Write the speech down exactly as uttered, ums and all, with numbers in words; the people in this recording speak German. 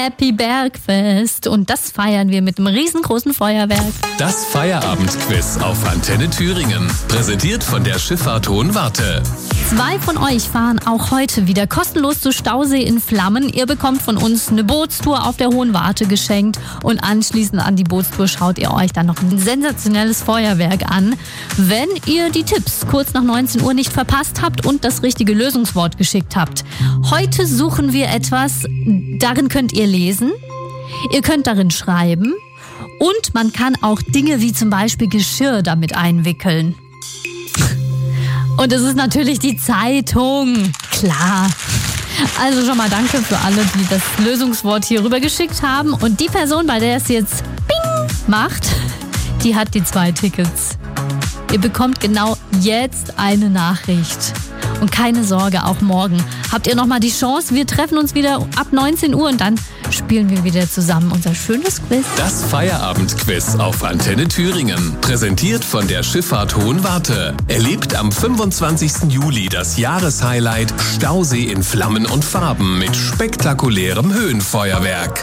Happy Bergfest und das feiern wir mit einem riesengroßen Feuerwerk. Das Feierabendquiz auf Antenne Thüringen, präsentiert von der Schifffahrt Hohenwarte. Zwei von euch fahren auch heute wieder kostenlos zu Stausee in Flammen. Ihr bekommt von uns eine Bootstour auf der Hohenwarte geschenkt und anschließend an die Bootstour schaut ihr euch dann noch ein sensationelles Feuerwerk an. Wenn ihr die Tipps kurz nach neunzehn Uhr nicht verpasst habt und das richtige Lösungswort geschickt habt. Heute suchen wir etwas, darin könnt ihr lesen, ihr könnt darin schreiben und man kann auch Dinge wie zum Beispiel Geschirr damit einwickeln. Und es ist natürlich die Zeitung. Klar. Also schon mal danke für alle, die das Lösungswort hier rüber geschickt haben. Und die Person, bei der es jetzt Bing macht, die hat die zwei Tickets. Ihr bekommt genau jetzt eine Nachricht. Und keine Sorge, auch morgen habt ihr nochmal die Chance. Wir treffen uns wieder ab neunzehn Uhr und dann spielen wir wieder zusammen unser schönes Quiz. Das Feierabendquiz auf Antenne Thüringen, präsentiert von der Schifffahrt Hohenwarte. Erlebt am fünfundzwanzigsten Juli das Jahreshighlight Stausee in Flammen und Farben mit spektakulärem Höhenfeuerwerk.